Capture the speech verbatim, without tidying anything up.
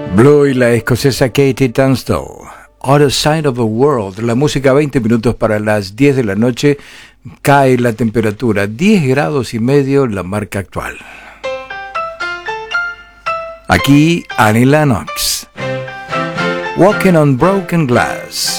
Blue y la escocesa Katie Tunstall. Other Side of the World. La música, veinte minutos para las diez de la noche. Cae la temperatura, diez grados y medio, la marca actual. Aquí Annie Lennox. Walking on Broken Glass.